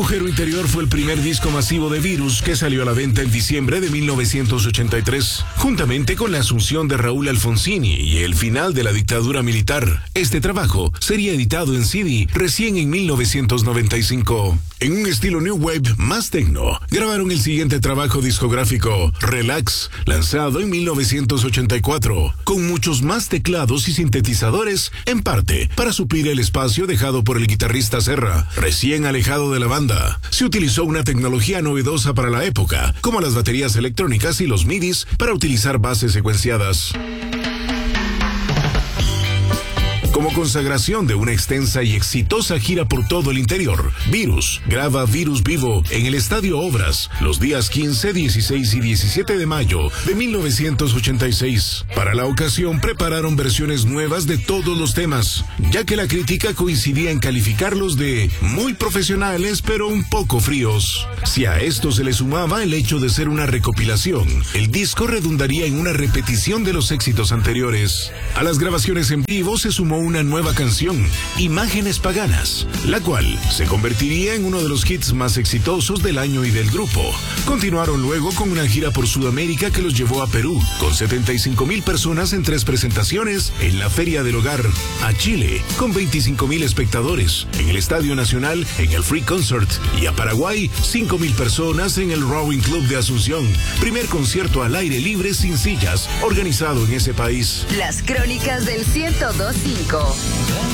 Agujero Interior fue el primer disco masivo de Virus que salió a la venta en diciembre de 1983, juntamente con la asunción de Raúl Alfonsini y el final de la dictadura militar. Este trabajo sería editado en CD recién en 1995. En un estilo New Wave más techno, grabaron el siguiente trabajo discográfico, Relax, lanzado en 1984, con muchos más teclados y sintetizadores, en parte para suplir el espacio dejado por el guitarrista Serra, recién alejado de la banda. Se utilizó una tecnología novedosa para la época, como las baterías electrónicas y los MIDIs para utilizar bases secuenciadas. Como consagración de una extensa y exitosa gira por todo el interior, Virus graba Virus Vivo en el Estadio Obras los días 15, 16 y 17 de mayo de 1986. Para la ocasión prepararon versiones nuevas de todos los temas, ya que la crítica coincidía en calificarlos de muy profesionales pero un poco fríos. Si a esto se le sumaba el hecho de ser una recopilación, el disco redundaría en una repetición de los éxitos anteriores. A las grabaciones en vivo se sumó una nueva canción, Imágenes Paganas, la cual se convertiría en uno de los hits más exitosos del año y del grupo. Continuaron luego con una gira por Sudamérica que los llevó a Perú, con 75,000 personas en 3 presentaciones en la Feria del Hogar, a Chile, con 25,000 espectadores, en el Estadio Nacional, en el Free Concert, y a Paraguay, 5,000 personas en el Rowing Club de Asunción, primer concierto al aire libre sin sillas, organizado en ese país. Las crónicas del 102.5.